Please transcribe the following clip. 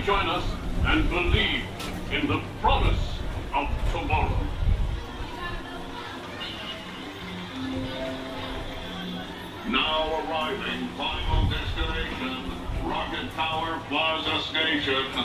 join us and believe in the promise of tomorrow. Now arriving, final destination, Rocket Tower Plaza Station.